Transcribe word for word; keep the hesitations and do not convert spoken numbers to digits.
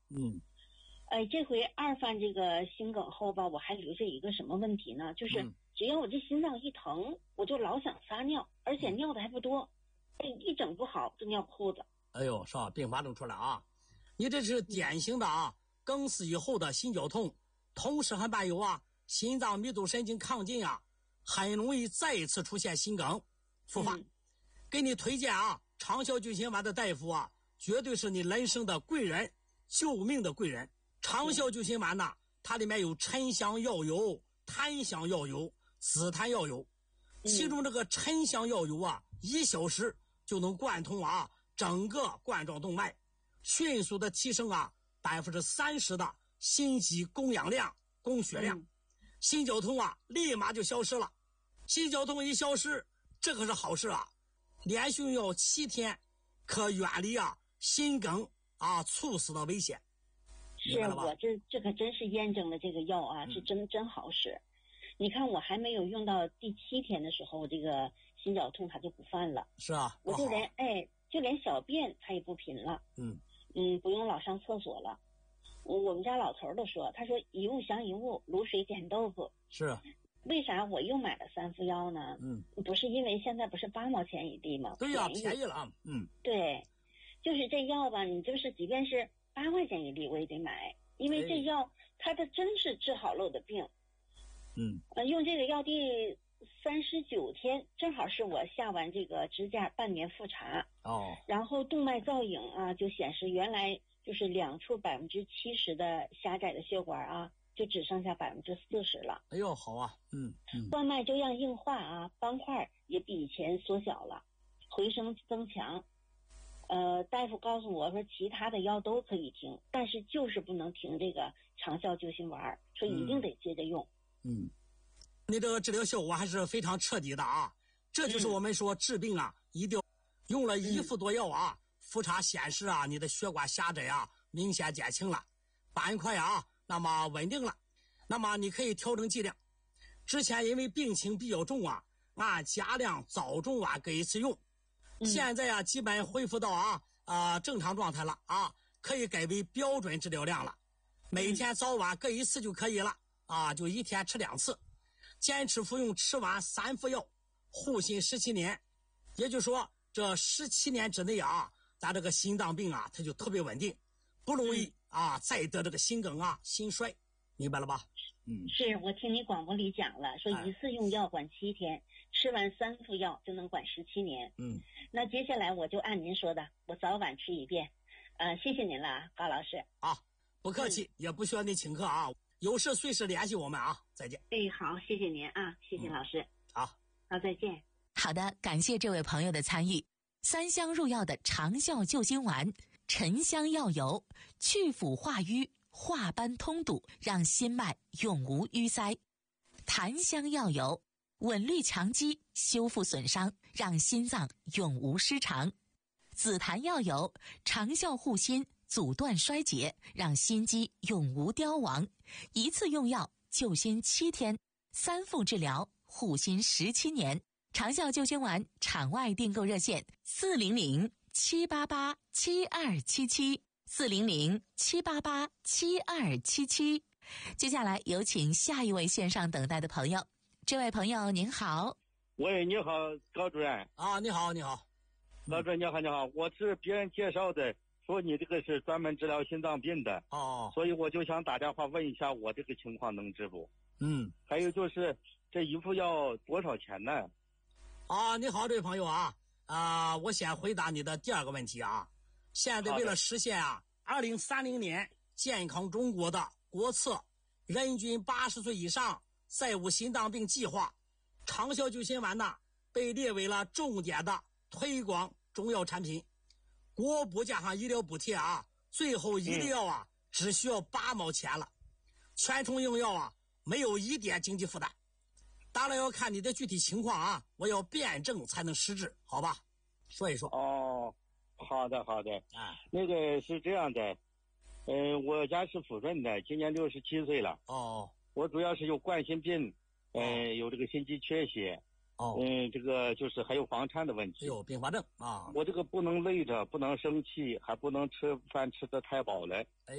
嗯。 哎，这回二犯这个心梗后吧，我还留下一个什么问题呢？就是只要我这心脏一疼，我就老想撒尿，而且尿的还不多，哎，一整不好就尿裤子。 哎呦，是吧？并发症出来啊！你这是典型的啊，梗死以后的心绞痛，同时还伴有啊心脏迷走神经亢进啊，很容易再一次出现心梗复发。嗯、给你推荐啊，长效救心丸的大夫啊，绝对是你人生的贵人，救命的贵人。长效救心丸呢，它里面有沉香药油、檀香药油、紫檀药油，其中这个沉香药油啊，一小时就能贯通啊整个冠状动脉，迅速的提升啊百分之三十的心肌供氧量、供血量，心绞痛啊立马就消失了。心绞痛一消失，这可是好事啊！连续用药七天，可远离啊心梗啊猝死的危险。 是我这这可真是验证了这个药啊，是真真好使。你看我还没有用到第七天的时候，这个心绞痛它就不犯了。 是啊， 我就连哎就连小便它也不频了。 嗯嗯，不用老上厕所了。我们家老头都说，他说一物降一物，卤水捡豆腐。 是。 为啥我又买了三副药呢？ 嗯， 不是因为现在不是八毛钱一粒吗？ 对呀、啊，便宜了啊。嗯， 对，就是这药吧，你就是即便是八块钱一粒，我也得买，因为这药它的真是治好了我的病。 嗯， 呃，用这个药第三十九天，正好是我下完这个支架半年复查。 哦。 然后动脉造影啊，就显示原来就是两处百分之七十的狭窄的血管啊，就只剩下百分之四十了。 哎呦，好啊。嗯嗯。 冠脉粥样硬化啊，斑块也比以前缩小了，回声增强。呃，大夫告诉我说，其他的药都可以停，但是就是不能停这个长效救心丸，说一定得接着用。 嗯，你这个治疗效果还是非常彻底的啊！这就是我们说治病啊，一定用了一副多药啊，复查显示啊，你的血管狭窄啊明显减轻了，斑块啊那么稳定了，那么你可以调整剂量。之前因为病情比较重啊，按加量早中晚各一次用。现在啊，基本恢复到啊啊、呃、正常状态了啊，可以改为标准治疗量了，每天早晚各一次就可以了啊，就一天吃两次，坚持服用，吃完三副药，护心十七年，也就是说这十七年之内啊，咱这个心脏病啊，它就特别稳定，不容易啊再得这个心梗啊、心衰，明白了吧？嗯， 是我听你广播里讲了，说一次用药管七天。哎，吃完三副药就能管十七年。 嗯， 那接下来我就按您说的，我早晚吃一遍。呃，谢谢您了，高老师。 啊，不客气，嗯、也不需要你请客啊，有事随时联系我们啊，再见。 哎，好，谢谢您啊，谢谢老师。 嗯、好， 好，再见。 好的，感谢这位朋友的参与。三香入药的长效救心丸，沉香药油，去腐化瘀，化斑通堵，让心脉永无淤塞；檀香药油，稳律强肌，修复损伤，让心脏永无失常；紫檀药油，长效护心，阻断衰竭，让心肌永无凋亡。一次用药救心七天，三副治疗护心十七年。长效救心丸场外订购热线：四零零七八八七二七七，四零零七八八七二七七。接下来有请下一位线上等待的朋友。这位朋友您好。 喂，你好，高主任。 啊，你好，你好， 高主任，你好，你好，我是别人介绍的，说你这个是专门治疗心脏病的。 哦，所以我就想打电话问一下，我这个情况能治不？ 嗯， 还有就是这一副药多少钱呢？ 啊，你好，这位朋友啊，啊、呃，我先回答你的第二个问题啊。现在为了实现啊，二零三零年健康中国的国策，人均八十岁以上再无心脏病计划，长效救心丸呢被列为了重点的推广中药产品，国补加上医疗补贴啊，最后医疗啊、嗯、只需要八毛钱了，全程用药啊没有一点经济负担。当然要看你的具体情况啊，我要辩证才能实质，好吧？说一说。 哦，好的好的。 啊， 那个是这样的，嗯、呃，我家是抚顺的，今年六十七岁了。 哦， 我主要是有冠心病，嗯、呃，有这个心肌缺血。 哦， 嗯，这个就是还有房颤的问题。 有并发症啊。 我这个不能累着，不能生气，还不能吃饭吃得太饱了。